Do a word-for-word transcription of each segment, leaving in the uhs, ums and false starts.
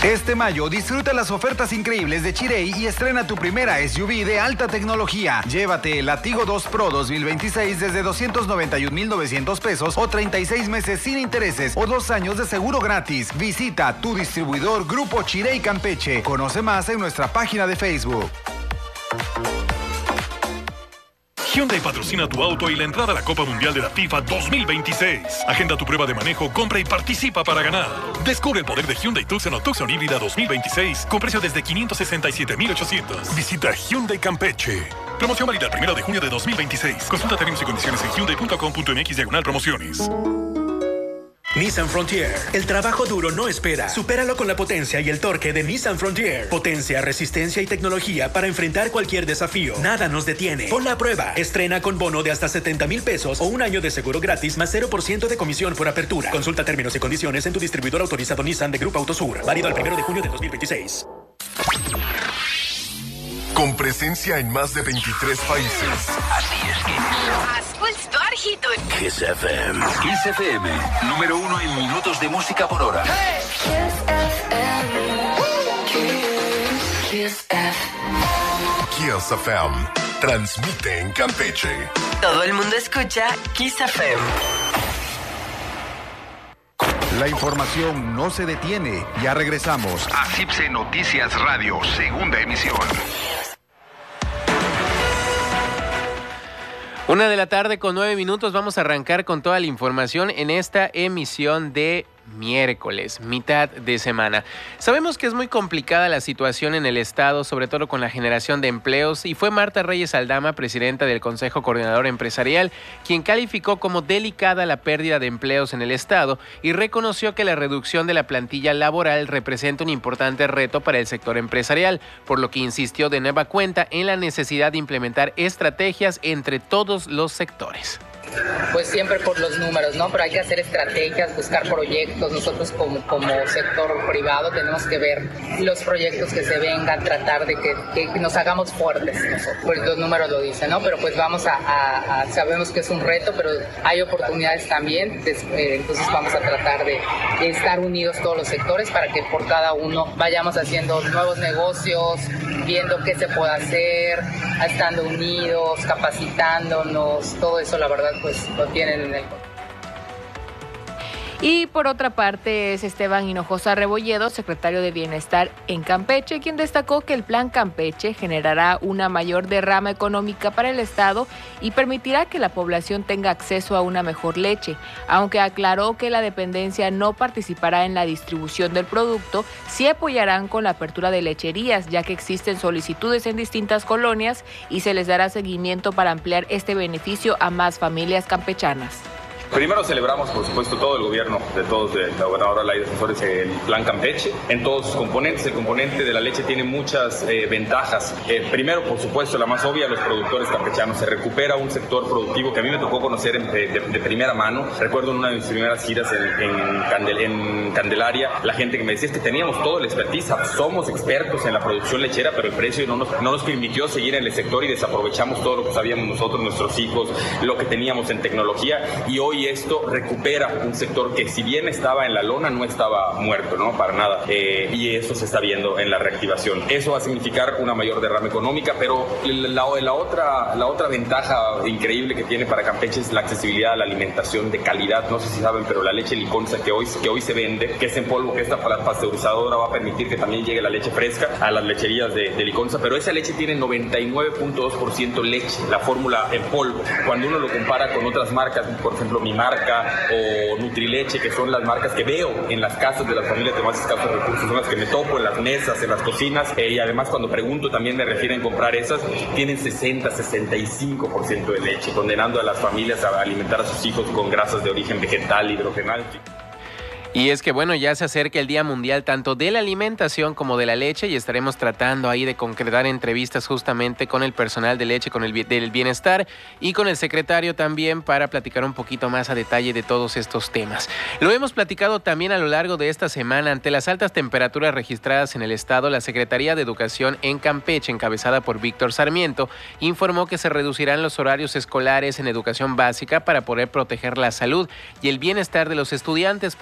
Este mayo disfruta las ofertas increíbles de Chirey y estrena tu primera S U V de alta tecnología. Llévate el Latigo dos Pro dos mil veintiséis desde doscientos noventa y un mil novecientos pesos o treinta y seis meses sin intereses o dos años de seguro gratis. Visita tu distribuidor Grupo Chirey Campeche. Conoce más en nuestra página de Facebook. Hyundai patrocina tu auto y la entrada a la Copa Mundial de la FIFA dos mil veintiséis. Agenda tu prueba de manejo, compra y participa para ganar. Descubre el poder de Hyundai Tucson o Tucson híbrida dos mil veintiséis con precio desde quinientos sesenta y siete mil ochocientos. Visita Hyundai Campeche. Promoción válida el primero de junio de dos mil veintiséis. Consulta términos y condiciones en hyundai punto com punto m x diagonal promociones. Nissan Frontier. El trabajo duro no espera. Supéralo con la potencia y el torque de Nissan Frontier. Potencia, resistencia y tecnología para enfrentar cualquier desafío. Nada nos detiene. Ponla a prueba. Estrena con bono de hasta setenta mil pesos o un año de seguro gratis más cero por ciento de comisión por apertura. Consulta términos y condiciones en tu distribuidor autorizado Nissan de Grupo Autosur. Válido el primero de junio de dos mil veintiséis. Con presencia en más de veintitrés países. Así es que Kiss F M. Kiss F M, número uno en minutos de música por hora. Hey. Kiss F M. Kiss, Kiss F M. Kiss F M. Transmite en Campeche. Todo el mundo escucha Kiss F M. La información no se detiene. Ya regresamos a C I P S E Noticias Radio, segunda emisión. Una de la tarde con nueve minutos. Vamos a arrancar con toda la información en esta emisión de miércoles, mitad de semana. Sabemos que es muy complicada la situación en el estado, sobre todo con la generación de empleos, y fue Marta Reyes Aldama, presidenta del Consejo Coordinador Empresarial, quien calificó como delicada la pérdida de empleos en el estado y reconoció que la reducción de la plantilla laboral representa un importante reto para el sector empresarial, por lo que insistió de nueva cuenta en la necesidad de implementar estrategias entre todos los sectores. Pues siempre por los números, ¿no? Pero hay que hacer estrategias, buscar proyectos. Nosotros como, como sector privado tenemos que ver los proyectos que se vengan, tratar de que, que nos hagamos fuertes nosotros. Pues los números lo dicen, ¿no? Pero pues vamos a, a, a sabemos que es un reto, pero hay oportunidades también. Entonces vamos a tratar de, de estar unidos todos los sectores para que por cada uno vayamos haciendo nuevos negocios, viendo qué se puede hacer, estando unidos, capacitándonos, todo eso la verdad pues lo tienen en el... Y por otra parte es Esteban Hinojosa Rebolledo, secretario de Bienestar en Campeche, quien destacó que el Plan Campeche generará una mayor derrama económica para el Estado y permitirá que la población tenga acceso a una mejor leche, aunque aclaró que la dependencia no participará en la distribución del producto, sí apoyarán con la apertura de lecherías, ya que existen solicitudes en distintas colonias y se les dará seguimiento para ampliar este beneficio a más familias campechanas. Primero celebramos, por supuesto, todo el gobierno de todos, de la gobernadora Laida Sansores, el Plan Campeche, en todos sus componentes. El componente de la leche tiene muchas eh, ventajas. Eh, primero, por supuesto, la más obvia, los productores campechanos. Se recupera un sector productivo que a mí me tocó conocer en, de, de primera mano. Recuerdo en una de mis primeras giras en, en, Candel, en Candelaria, la gente que me decía es que teníamos todo el expertise, somos expertos en la producción lechera, pero el precio no nos, no nos permitió seguir en el sector y desaprovechamos todo lo que sabíamos nosotros, nuestros hijos, lo que teníamos en tecnología, y hoy esto recupera un sector que si bien estaba en la lona no estaba muerto, ¿no? Para nada, eh, y eso se está viendo en la reactivación. Eso va a significar una mayor derrama económica, pero la, la, otra, la otra ventaja increíble que tiene para Campeche es la accesibilidad a la alimentación de calidad. No sé si saben, pero la leche Liconza que hoy, que hoy se vende, que es en polvo, que esta pasteurizadora va a permitir que también llegue la leche fresca a las lecherías de, de Liconza, pero esa leche tiene noventa y nueve punto dos por ciento leche, la fórmula en polvo. Cuando uno lo compara con otras marcas, por ejemplo mi marca o Nutrileche, que son las marcas que veo en las casas de las familias de más escasos recursos, son las que me topo en las mesas, en las cocinas, eh, y además cuando pregunto también me refieren comprar esas, tienen sesenta, sesenta y cinco por ciento de leche, condenando a las familias a alimentar a sus hijos con grasas de origen vegetal, hidrogenal. Y es que bueno, ya se acerca el Día Mundial tanto de la alimentación como de la leche y estaremos tratando ahí de concretar entrevistas justamente con el personal de leche, con el del bienestar y con el secretario también para platicar un poquito más a detalle de todos estos temas. Lo hemos platicado también a lo largo de esta semana. Ante las altas temperaturas registradas en el estado, la Secretaría de Educación en Campeche, encabezada por Víctor Sarmiento, informó que se reducirán los horarios escolares en educación básica para poder proteger la salud y el bienestar de los estudiantes, por lo que indicó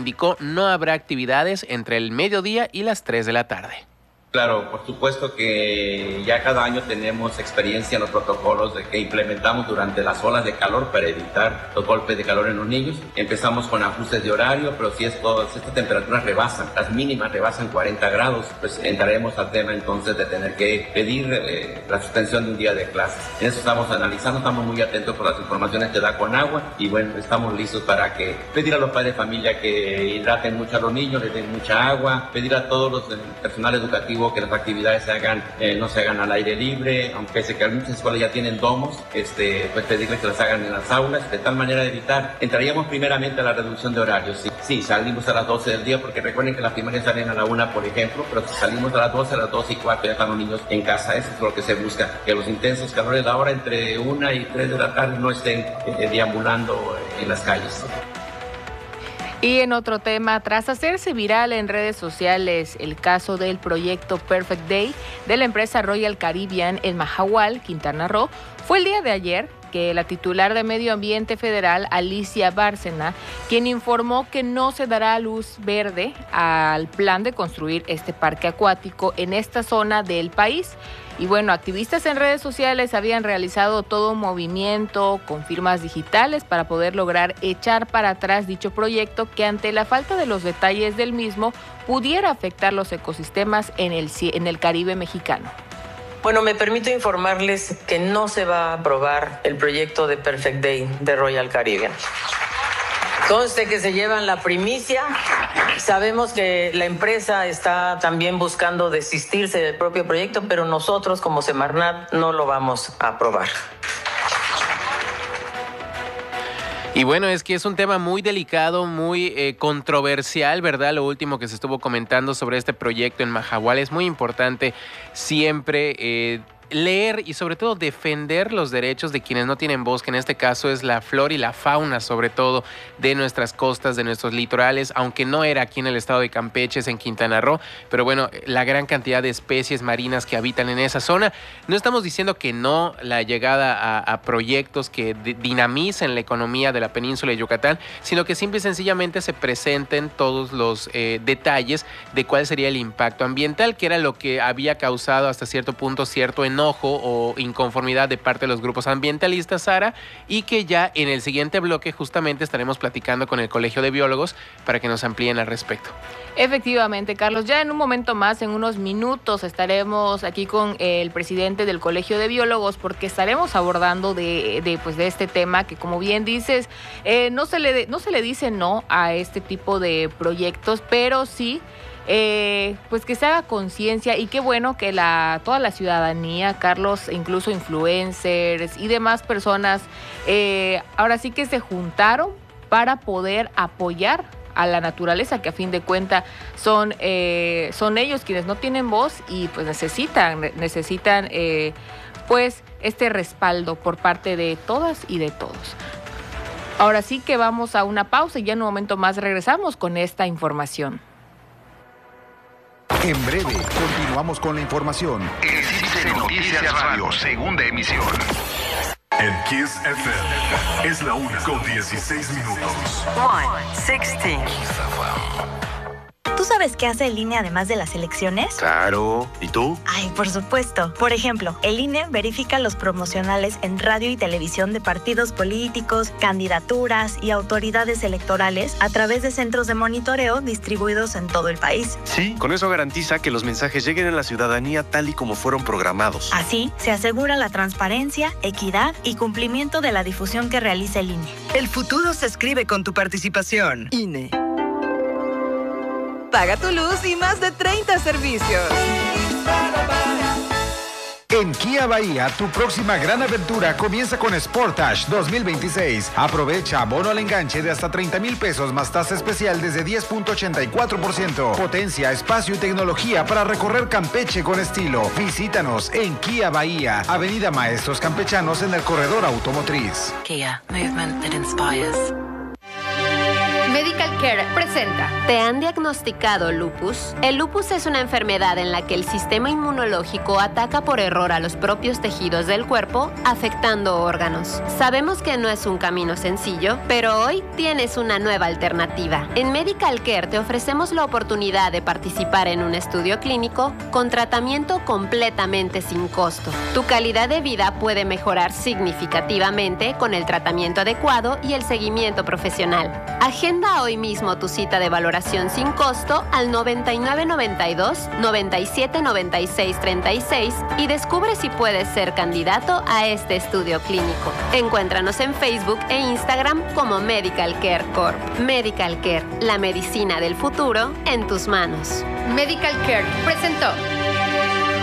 indicó no habrá actividades entre el mediodía y las tres de la tarde. Claro, por supuesto que ya cada año tenemos experiencia en los protocolos de que implementamos durante las olas de calor para evitar los golpes de calor en los niños. Empezamos con ajustes de horario, pero si esto, si estas temperaturas rebasan, las mínimas rebasan cuarenta grados, pues entraremos al tema entonces de tener que pedir eh, la suspensión de un día de clases. En eso estamos analizando, estamos muy atentos por las informaciones que da Conagua y bueno, estamos listos para que pedir a los padres de familia que hidraten mucho a los niños, les den mucha agua, pedir a todos los eh, personal educativo que las actividades se hagan, eh, no se hagan al aire libre, aunque sé que muchas escuelas ya tienen domos, este, pues pedirles que las hagan en las aulas, de tal manera de evitar. Entraríamos primeramente a la reducción de horarios. Sí, sí, salimos a las doce del día, porque recuerden que las primarias salen a la una, por ejemplo, pero si salimos a las doce, a las doce y cuarto ya están los niños en casa. Eso es lo que se busca, que los intensos calores de ahora entre una y tres de la tarde no estén eh, deambulando en las calles. Y en otro tema, tras hacerse viral en redes sociales el caso del proyecto Perfect Day de la empresa Royal Caribbean en Mahahual, Quintana Roo, fue el día de ayer que la titular de Medio Ambiente Federal, Alicia Bárcena, quien informó que no se dará luz verde al plan de construir este parque acuático en esta zona del país. Y bueno, activistas en redes sociales habían realizado todo un movimiento con firmas digitales para poder lograr echar para atrás dicho proyecto que ante la falta de los detalles del mismo pudiera afectar los ecosistemas en el, en el Caribe mexicano. Bueno, me permito informarles que no se va a aprobar el proyecto de Perfect Day de Royal Caribbean. Conste que se llevan la primicia. Sabemos que la empresa está también buscando desistirse del propio proyecto, pero nosotros como Semarnat no lo vamos a aprobar. Y bueno, es que es un tema muy delicado, muy eh, controversial, ¿verdad? Lo último que se estuvo comentando sobre este proyecto en Mahahual es muy importante siempre eh, leer y sobre todo defender los derechos de quienes no tienen voz, que en este caso es la flora y la fauna, sobre todo de nuestras costas, de nuestros litorales, aunque no era aquí en el estado de Campeche, es en Quintana Roo, pero bueno, la gran cantidad de especies marinas que habitan en esa zona. No estamos diciendo que no la llegada a, a proyectos que dinamicen la economía de la península de Yucatán, sino que simple y sencillamente se presenten todos los eh, detalles de cuál sería el impacto ambiental, que era lo que había causado hasta cierto punto cierto enojo o inconformidad de parte de los grupos ambientalistas, Sara, y que ya en el siguiente bloque justamente estaremos platicando con el Colegio de Biólogos para que nos amplíen al respecto. Efectivamente, Carlos, ya en un momento más, en unos minutos, estaremos aquí con el presidente del Colegio de Biólogos porque estaremos abordando de, de, pues, de este tema que, como bien dices, eh, no se le, no se le dice no a este tipo de proyectos, pero sí Eh, pues que se haga conciencia y qué bueno que la toda la ciudadanía, Carlos, incluso influencers y demás personas, eh, ahora sí que se juntaron para poder apoyar a la naturaleza, que a fin de cuentas son, eh, son ellos quienes no tienen voz y pues necesitan, necesitan eh, pues este respaldo por parte de todas y de todos. Ahora sí que vamos a una pausa y ya en un momento más regresamos con esta información. En breve, continuamos con la información. Existe Noticias Radio, segunda emisión. En Kiss F M es la una con dieciséis minutos. one sixteen. ¿Tú sabes qué hace el I N E además de las elecciones? Claro. ¿Y tú? Ay, por supuesto. Por ejemplo, el I N E verifica los promocionales en radio y televisión de partidos políticos, candidaturas y autoridades electorales a través de centros de monitoreo distribuidos en todo el país. Sí, con eso garantiza que los mensajes lleguen a la ciudadanía tal y como fueron programados. Así, se asegura la transparencia, equidad y cumplimiento de la difusión que realiza el I N E. El futuro se escribe con tu participación. I N E. Paga tu luz y más de treinta servicios. En Kia Bahía, tu próxima gran aventura comienza con Sportage dos mil veintiséis. Aprovecha bono al enganche de hasta treinta mil pesos más tasa especial desde diez punto ochenta y cuatro por ciento. Potencia, espacio y tecnología para recorrer Campeche con estilo. Visítanos en Kia Bahía, Avenida Maestros Campechanos en el corredor automotriz. Kia, movement that inspires. Medical Care presenta. ¿Te han diagnosticado lupus? El lupus es una enfermedad en la que el sistema inmunológico ataca por error a los propios tejidos del cuerpo, afectando órganos. Sabemos que no es un camino sencillo, pero hoy tienes una nueva alternativa. En Medical Care te ofrecemos la oportunidad de participar en un estudio clínico con tratamiento completamente sin costo. Tu calidad de vida puede mejorar significativamente con el tratamiento adecuado y el seguimiento profesional. Agenda hoy mismo tu cita de valoración sin costo al noventa y nueve noventa y dos, noventa y siete noventa y seis treinta y seis y descubre si puedes ser candidato a este estudio clínico. Encuéntranos en Facebook e Instagram como Medical Care Corp. Medical Care, la medicina del futuro en tus manos. Medical Care presentó.